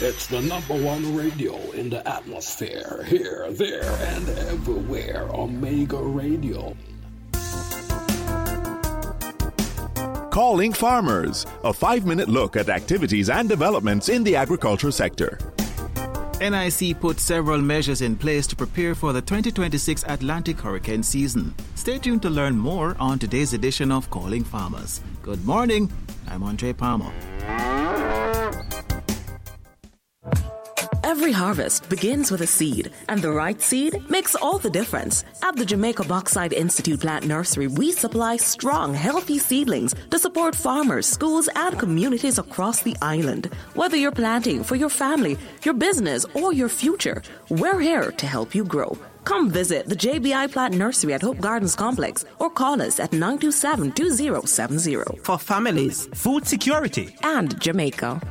It's the #1 radio in the atmosphere. Here, there, and everywhere. Omega Radio. Calling Farmers, a 5-minute look at activities and developments in the agriculture sector. NIC put several measures in place to prepare for the 2026 Atlantic hurricane season. Stay tuned to learn more on today's edition of Calling Farmers. Good morning, I'm Andre Palmer. Every harvest begins with a seed, and the right seed makes all the difference. At the Jamaica Bauxite Institute Plant Nursery, we supply strong, healthy seedlings to support farmers, schools, and communities across the island. Whether you're planting for your family, your business, or your future, we're here to help you grow. Come visit the JBI Plant Nursery at Hope Gardens Complex or call us at 927-2070. For families, food security, and Jamaica.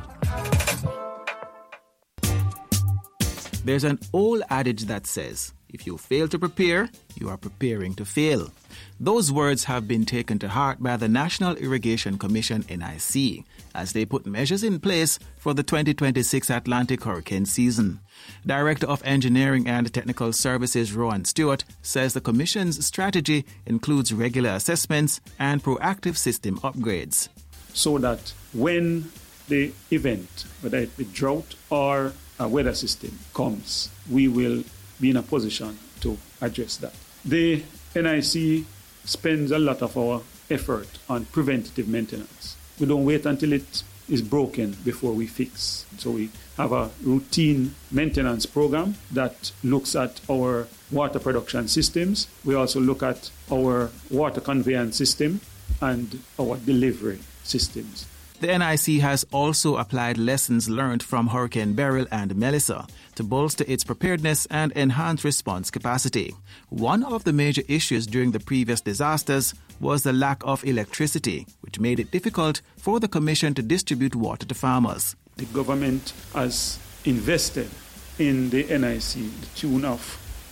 There's an old adage that says, if you fail to prepare, you are preparing to fail. Those words have been taken to heart by the National Irrigation Commission, NIC, as they put measures in place for the 2026 Atlantic hurricane season. Director of Engineering and Technical Services, Rowan Stewart, says the Commission's strategy includes regular assessments and proactive system upgrades. So that when the event, whether it be drought or a weather system comes, we will be in a position to address that. The NIC spends a lot of our effort on preventative maintenance. We don't wait until it is broken before we fix. So we have a routine maintenance program that looks at our water production systems. We also look at our water conveyance system and our delivery systems. The NIC has also applied lessons learned from Hurricane Beryl and Melissa to bolster its preparedness and enhance response capacity. One of the major issues during the previous disasters was the lack of electricity, which made it difficult for the Commission to distribute water to farmers. The government has invested in the NIC the tune of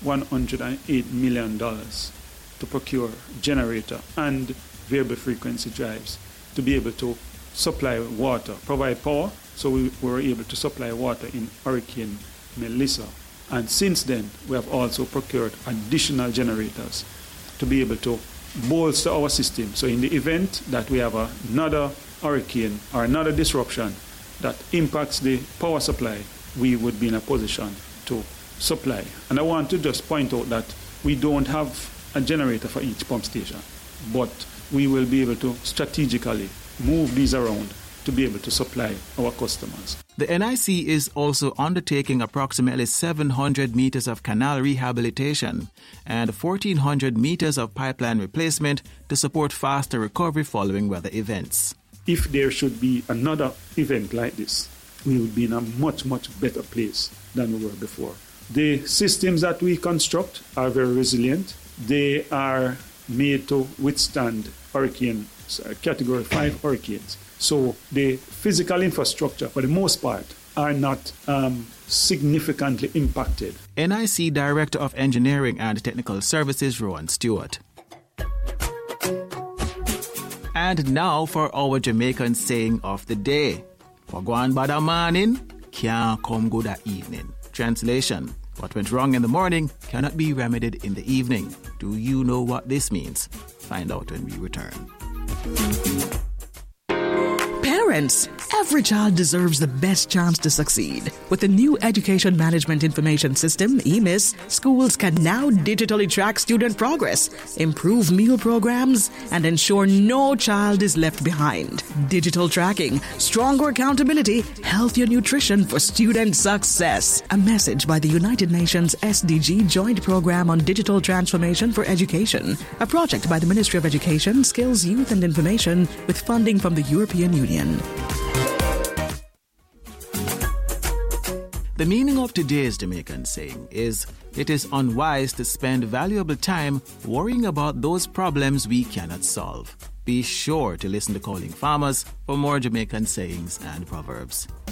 $108 million to procure generator and variable frequency drives to be able to supply water, provide power, so we were able to supply water in Hurricane Melissa. And since then, we have also procured additional generators to be able to bolster our system. So in the event that we have another hurricane or another disruption that impacts the power supply, we would be in a position to supply. And I want to just point out that we don't have a generator for each pump station, but we will be able to strategically move these around to be able to supply our customers. The NIC is also undertaking approximately 700 meters of canal rehabilitation and 1,400 meters of pipeline replacement to support faster recovery following weather events. If there should be another event like this, we would be in a much, much better place than we were before. The systems that we construct are very resilient. They are made to withstand Category 5 hurricanes. So the physical infrastructure, for the most part, are not significantly impacted. NIC Director of Engineering and Technical Services, Rowan Stewart. And now for our Jamaican saying of the day. Wagwan bada morning, can't come good at evening. Translation: what went wrong in the morning cannot be remedied in the evening. Do you know what this means? Find out when we return. Parents, every child deserves the best chance to succeed. With the new Education Management Information System, EMIS, schools can now digitally track student progress, improve meal programs, and ensure no child is left behind. Digital tracking, stronger accountability, healthier nutrition for student success. A message by the United Nations SDG Joint Program on Digital Transformation for Education, a project by the Ministry of Education, Skills, Youth and Information with funding from the European Union. The meaning of today's Jamaican saying is, it is unwise to spend valuable time worrying about those problems we cannot solve. Be sure to listen to Calling Farmers for more Jamaican sayings and proverbs.